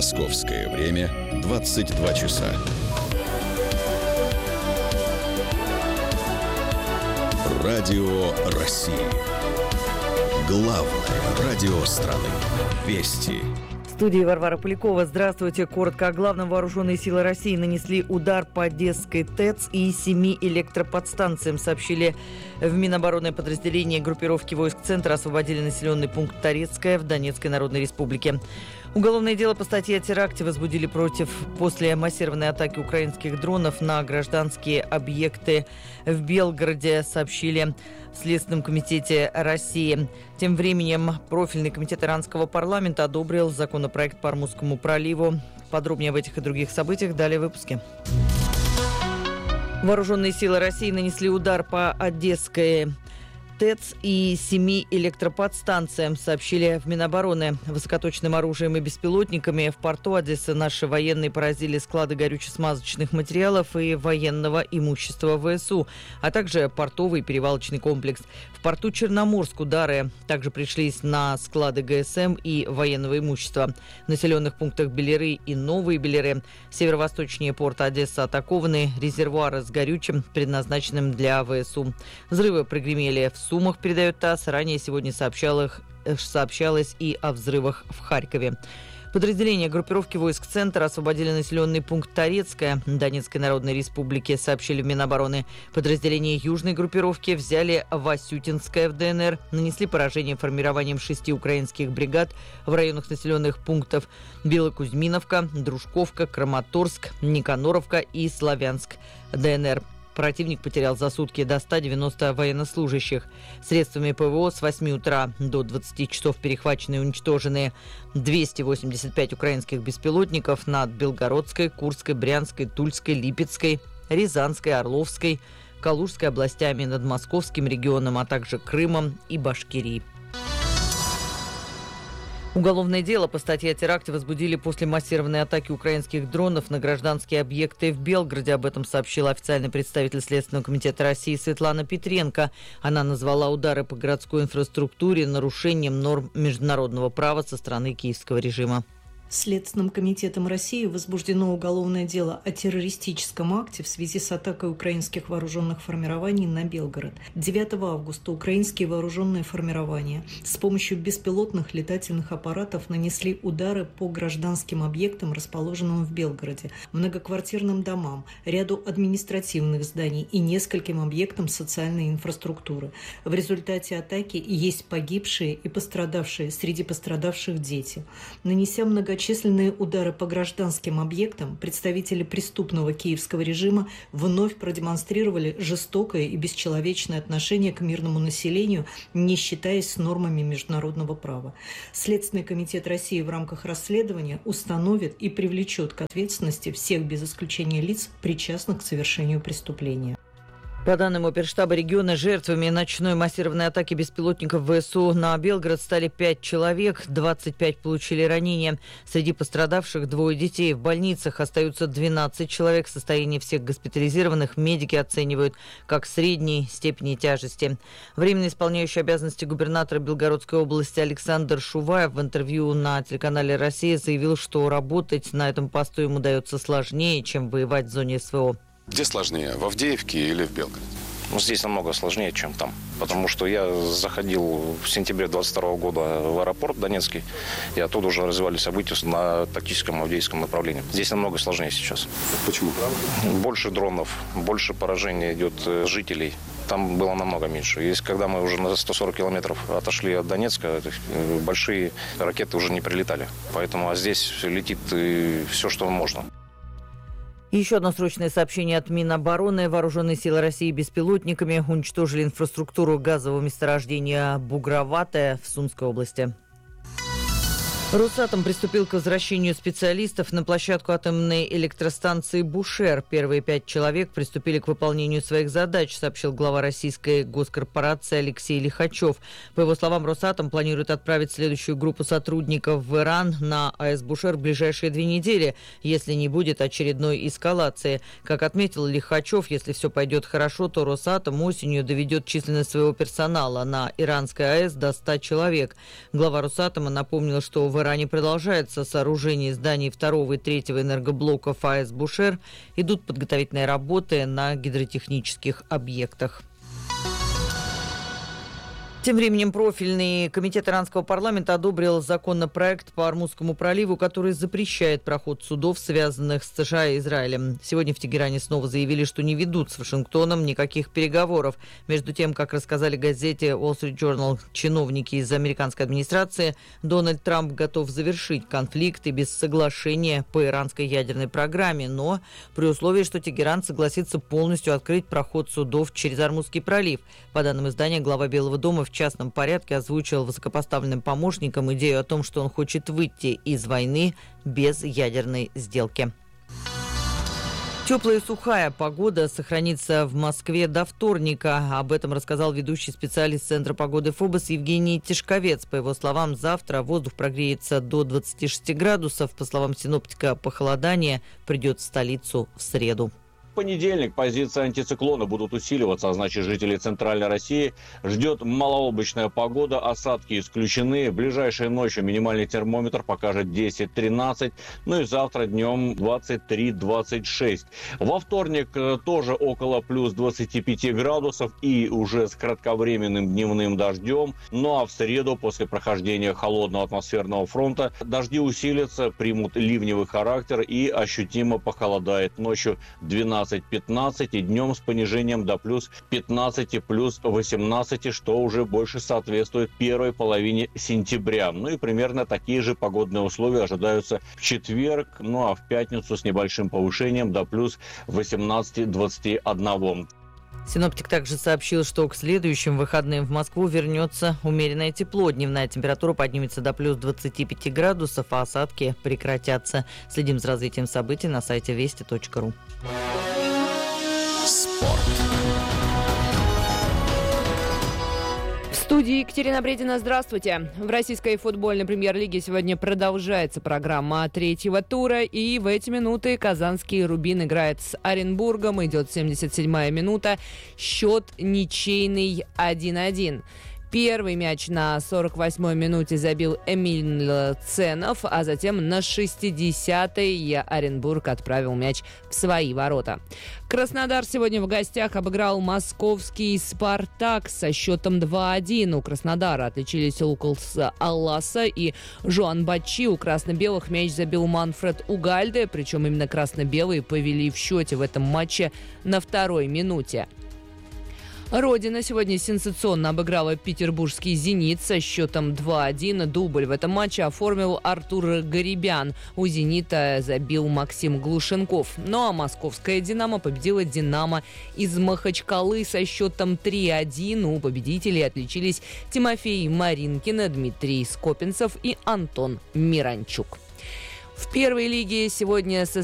Московское время 22 часа. Радио России. Главное радио страны. Вести. В студии Варвара Полякова. Здравствуйте. Коротко о главном. Вооруженные силы России нанесли удар по Одесской ТЭЦ и 7 электроподстанциям. Сообщили в Минобороны. Подразделения группировки войск Центра освободили населенный пункт Торецкое в Донецкой Народной Республике. Уголовное дело по статье о теракте возбудили после массированной атаки украинских дронов на гражданские объекты в Белгороде, сообщили в Следственном комитете России. Тем временем профильный комитет иранского парламента одобрил законопроект по Ормузскому проливу. Подробнее об этих и других событиях далее в выпуске. Вооруженные силы России нанесли удар по Одесской ТЭЦ и 7 электроподстанциям, сообщили в Минобороны. Высокоточным оружием и беспилотниками в порту Одессы наши военные поразили склады горюче-смазочных материалов и военного имущества ВСУ, а также портовый перевалочный комплекс. В порту Черноморск удары также пришлись на склады ГСМ и военного имущества. В населенных пунктах Белеры и Новые Белеры, северо-восточнее порта Одесса, атакованы резервуары с горючим, предназначенным для ВСУ. Взрывы прогремели в Сумах, передает ТАСС. Ранее сегодня сообщалось и о взрывах в Харькове. Подразделения группировки войск Центра освободили населенный пункт Торецкое Донецкой Народной Республики, сообщили в Минобороны. Подразделения южной группировки взяли Васютинское в ДНР, нанесли поражение формированием 6 украинских бригад в районах населенных пунктов Белокузьминовка, Дружковка, Краматорск, Никаноровка и Славянск, ДНР. Противник потерял за сутки до 190 военнослужащих. Средствами ПВО с 8 утра до 20 часов перехвачены и уничтожены 285 украинских беспилотников над Белгородской, Курской, Брянской, Тульской, Липецкой, Рязанской, Орловской, Калужской областями, над Московским регионом, а также Крымом и Башкирией. Уголовное дело по статье о теракте возбудили после массированной атаки украинских дронов на гражданские объекты в Белгороде. Об этом сообщила официальный представитель Следственного комитета России Светлана Петренко. Она назвала удары по городской инфраструктуре нарушением норм международного права со стороны киевского режима. Следственным комитетом России возбуждено уголовное дело о террористическом акте в связи с атакой украинских вооруженных формирований на Белгород. 9 августа украинские вооруженные формирования с помощью беспилотных летательных аппаратов нанесли удары по гражданским объектам, расположенным в Белгороде, многоквартирным домам, ряду административных зданий и нескольким объектам социальной инфраструктуры. В результате атаки есть погибшие и пострадавшие, среди пострадавших дети. Нанеся многочисленные удары по гражданским объектам, представители преступного киевского режима вновь продемонстрировали жестокое и бесчеловечное отношение к мирному населению, не считаясь с нормами международного права. Следственный комитет России в рамках расследования установит и привлечет к ответственности всех без исключения лиц, причастных к совершению преступления. По данным оперштаба региона, жертвами ночной массированной атаки беспилотников ВСУ на Белгород стали 5 человек, 25 получили ранения. Среди пострадавших 2 детей. В больницах остаются 12 человек. Состояние всех госпитализированных медики оценивают как средней степени тяжести. Временно исполняющий обязанности губернатора Белгородской области Александр Шуваев в интервью на телеканале «Россия» заявил, что работать на этом посту ему дается сложнее, чем воевать в зоне СВО. Где сложнее, в Авдеевке или в Белгороде? Здесь намного сложнее, чем там. Потому что я заходил в сентябре 2022 года в аэропорт Донецкий, и оттуда уже развивались события на тактическом авдеевском направлении. Здесь намного сложнее сейчас. Почему? Больше дронов, больше поражений идет жителей. Там было намного меньше. И когда мы уже на 140 километров отошли от Донецка, большие ракеты уже не прилетали. Поэтому здесь летит все, что можно. Еще одно срочное сообщение от Минобороны. Вооруженные силы России беспилотниками уничтожили инфраструктуру газового месторождения Бугроватое в Сумской области. Росатом приступил к возвращению специалистов на площадку атомной электростанции «Бушер». Первые 5 человек приступили к выполнению своих задач, сообщил глава российской госкорпорации Алексей Лихачев. По его словам, Росатом планирует отправить следующую группу сотрудников в Иран на АЭС «Бушер» в ближайшие 2 недели, если не будет очередной эскалации. Как отметил Лихачев, если все пойдет хорошо, то Росатом осенью доведет численность своего персонала на иранской АЭС до 100 человек. Глава Росатома напомнил, что в В Иране продолжается сооружение зданий 2 и 3 энергоблоков АЭС Бушер. Идут подготовительные работы на гидротехнических объектах. Тем временем профильный комитет иранского парламента одобрил законопроект по Ормузскому проливу, который запрещает проход судов, связанных с США и Израилем. Сегодня в Тегеране снова заявили, что не ведут с Вашингтоном никаких переговоров. Между тем, как рассказали газете Wall Street Journal чиновники из американской администрации, Дональд Трамп готов завершить конфликт и без соглашения по иранской ядерной программе, но при условии, что Тегеран согласится полностью открыть проход судов через Ормузский пролив. По данным издания, глава Белого дома в частном порядке озвучил высокопоставленным помощникам идею о том, что он хочет выйти из войны без ядерной сделки. Теплая и сухая погода сохранится в Москве до вторника. Об этом рассказал ведущий специалист Центра погоды ФОБОС Евгений Тишковец. По его словам, завтра воздух прогреется до 26 градусов. По словам синоптика, похолодание придет в столицу в среду. В понедельник позиции антициклона будут усиливаться, а значит, жителей Центральной России ждет малооблачная погода, осадки исключены. Ближайшей ночью минимальный термометр покажет 10-13, ну и завтра днем 23-26. Во вторник тоже около плюс 25 градусов и уже с кратковременным дневным дождем. Ну а в среду, после прохождения холодного атмосферного фронта, дожди усилятся, примут ливневый характер и ощутимо похолодает. Ночью 12-15 и днем с понижением до плюс 15, плюс 18, что уже больше соответствует первой половине сентября. Ну и примерно такие же погодные условия ожидаются в четверг, ну а в пятницу с небольшим повышением до плюс 18-21. Синоптик также сообщил, что к следующим выходным в Москву вернется умеренное тепло. Дневная температура поднимется до плюс 25 градусов, а осадки прекратятся. Следим за развитием событий на сайте вести.ру. Спорт. В студии Екатерина Бредина. Здравствуйте. В российской футбольной премьер-лиге сегодня продолжается программа третьего тура. И в эти минуты казанский «Рубин» играет с Оренбургом. Идет 77-я минута. Счет ничейный 1-1. Первый мяч на 48-й минуте забил Эмиль Ценов, а затем на 60-й Оренбург отправил мяч в свои ворота. Краснодар сегодня в гостях обыграл московский «Спартак» со счетом 2-1. У Краснодара отличились Лукас Алласа и Жоан Бачи. У красно-белых мяч забил Манфред Угальде, причем именно красно-белые повели в счете в этом матче на второй минуте. Родина сегодня сенсационно обыграла петербургский «Зенит» со счетом 2-1. Дубль в этом матче оформил Артур Гарибян. У «Зенита» забил Максим Глушенков. Ну а московская «Динамо» победила «Динамо» из Махачкалы со счетом 3-1. У победителей отличились Тимофей Маринкин, Дмитрий Скопинцев и Антон Миранчук. В первой лиге сегодня